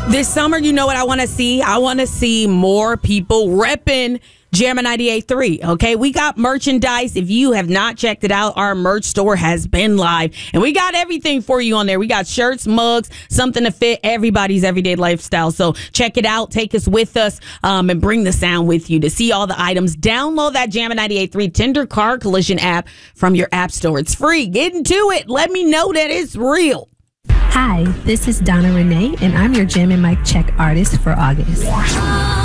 This summer, you know what I want to see? I want to see more people repping Jammin' 98.3, okay? We got merchandise. If you have not checked it out, our merch store has been live. And we got everything for you on there. We got shirts, mugs, something to fit everybody's everyday lifestyle. So check it out. Take us with us and bring the sound with you. To see all the items, download that Jammin' 98.3 Tender Car Collision app from your app store. It's free. Get into it. Let me know that it's real. Hi, this is Donna Renee, and I'm your Jammin' Mic Check artist for August.